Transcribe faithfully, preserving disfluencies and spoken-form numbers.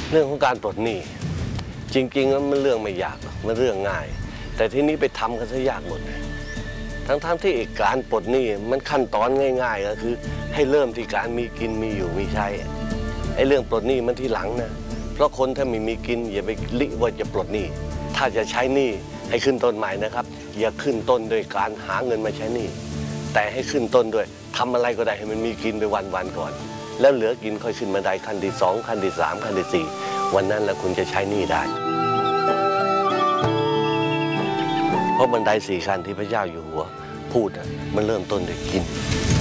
เรื่องของการปลดหนี้จริงๆแล้วมันเรื่องไม่ยากมันเรื่องง่ายแต่ที่นี้ไปทำกันซะยากหมดทั้งๆ ท, ที่การปลดหนี้มันขั้นตอนง่ายๆก็คือให้เริ่มที่การมีกินมีอยู่มีใช้ไอ้เรื่องปลดหนี้มันทีหลังนะเพราะคนถ้าไม่มีกินอย่าไปลิว่าจะปลดหนี้ถ้าจะใช้หนี้ให้ขึ้นต้นใหม่นะครับอย่าขึ้นต้นโดยการหาเงินมาใช้หนี้แต่ให้ขึ้นต้นด้วยทำอะไรก็ได้ให้มันมีกินไปวันๆก่อนแล้วเหลือกินค่อยขึ้นบันไดขั้นที่สองขั้นที่สามขั้นที่สี่วันนั้นแล้วคุณจะใช้หนี้ได้เพราะบันไดสี่ขั้นที่พระเจ้าอยู่หัวพูดมันเริ่มต้นด้วยกิน